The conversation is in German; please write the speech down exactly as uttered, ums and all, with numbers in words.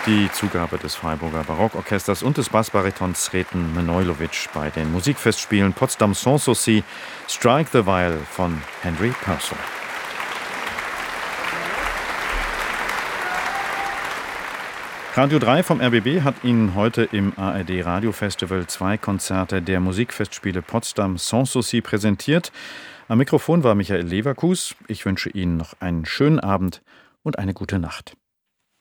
Die Zugabe des Freiburger Barockorchesters und des Bassbaritons Sreten Manojlovic bei den Musikfestspielen Potsdam Sanssouci, Strike the Viol von Henry Purcell. Radio drei vom R B B hat Ihnen heute im A R D Radiofestival zwei Konzerte der Musikfestspiele Potsdam Sanssouci präsentiert. Am Mikrofon war Michael Leverkus. Ich wünsche Ihnen noch einen schönen Abend und eine gute Nacht.